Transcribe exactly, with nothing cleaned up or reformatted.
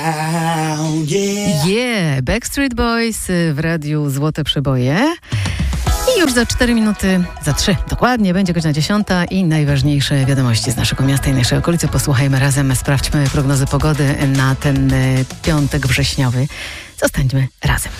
Yeah, Backstreet Boys w radiu Złote Przeboje. I już za cztery minuty, za trzy dokładnie, będzie godzina dziesiąta i najważniejsze wiadomości z naszego miasta i naszej okolicy. Posłuchajmy razem, sprawdźmy prognozy pogody na ten piątek wrześniowy. Zostańmy razem.